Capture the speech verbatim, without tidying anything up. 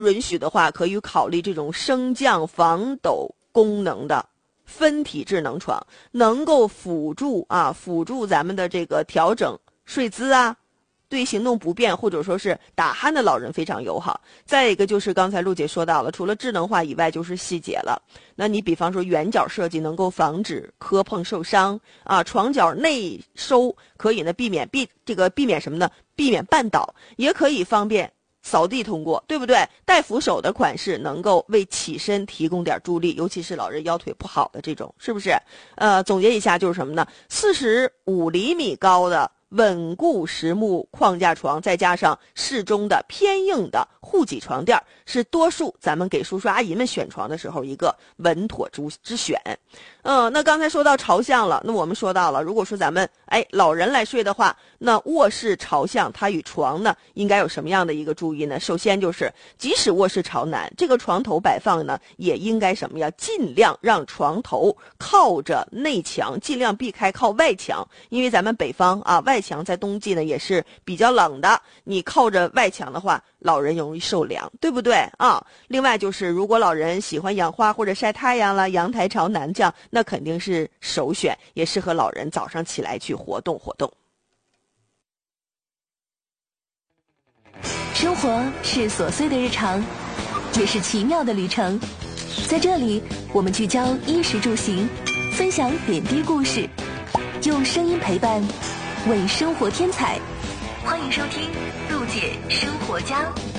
允许的话，可以考虑这种升降防抖功能的分体智能床，能够辅助啊辅助咱们的这个调整睡姿啊，对行动不便或者说是打鼾的老人非常友好。再一个就是刚才陆姐说到了，除了智能化以外就是细节了。那你比方说圆角设计能够防止磕碰受伤啊，床角内收可以呢避免避这个避免什么呢？避免绊倒，也可以方便扫地通过，对不对？带扶手的款式能够为起身提供点助力，尤其是老人腰腿不好的这种，是不是？呃，总结一下就是什么呢？四十五厘米高的稳固实木框架床，再加上适中的偏硬的护脊床垫，是多数咱们给叔叔阿姨们选床的时候一个稳妥之之选。嗯、呃，那刚才说到朝向了，那我们说到了，如果说咱们哎老人来睡的话，那卧室朝向它与床呢应该有什么样的一个注意呢？首先就是即使卧室朝南，这个床头摆放呢也应该什么呀？尽量让床头靠着内墙，尽量避开靠外墙，因为咱们北方啊外墙在冬季呢也是比较冷的，你靠着外墙的话，老人容易受凉，对不对啊？另外就是如果老人喜欢养花或者晒太阳了，阳台朝南这样，那肯定是首选，也适合老人早上起来去活动活动。 生活是琐碎的日常，也是奇妙的旅程。在这里，我们聚焦衣食住行，分享点滴故事，用声音陪伴，为生活添彩。欢迎收听陆姐生活家。